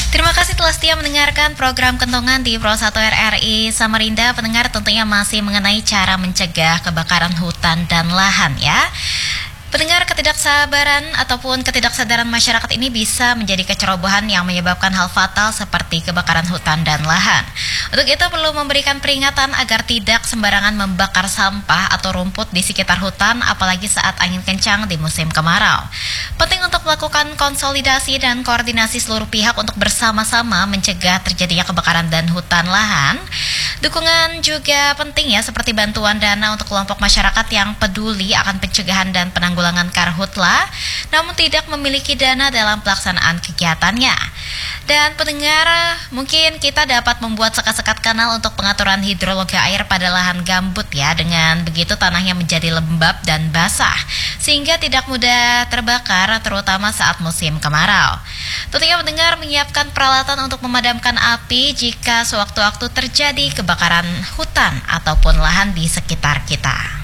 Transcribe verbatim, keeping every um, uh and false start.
Terima kasih telah setia mendengarkan program Kentongan di Pro satu R R I Samarinda. Pendengar, tentunya masih mengenai cara mencegah kebakaran hutan dan lahan ya. Pendengar, ketidaksabaran ataupun ketidaksadaran masyarakat ini bisa menjadi kecerobohan yang menyebabkan hal fatal seperti kebakaran hutan dan lahan. Untuk itu perlu memberikan peringatan agar tidak sembarangan membakar sampah atau rumput di sekitar hutan, apalagi saat angin kencang di musim kemarau. Penting untuk melakukan konsolidasi dan koordinasi seluruh pihak untuk bersama-sama mencegah terjadinya kebakaran dan hutan lahan. Dukungan juga penting ya, seperti bantuan dana untuk kelompok masyarakat yang peduli akan pencegahan dan penanggulangan karhutla, namun tidak memiliki dana dalam pelaksanaan kegiatannya. Dan pendengar, mungkin kita dapat membuat sekat-sekat kanal untuk pengaturan hidrologi air pada lahan gambut ya. Dengan begitu tanahnya menjadi lembab dan basah, sehingga tidak mudah terbakar, terutama saat musim kemarau. Tentunya pendengar menyiapkan peralatan untuk memadamkan api jika sewaktu-waktu terjadi kebakaran hutan ataupun lahan di sekitar kita.